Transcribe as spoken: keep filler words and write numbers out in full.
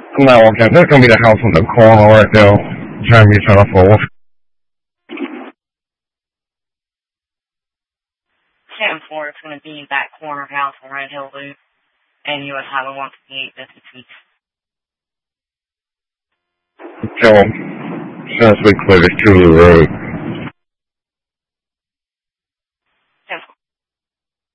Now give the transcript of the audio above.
Now, okay, that's gonna be the house on the corner right there. Trying to be trying to forward. ten four, it's going to be that corner house on Red Hill Loop, and U S Highway one fifty-eight, fifty-six. So, since we cleared it to the road.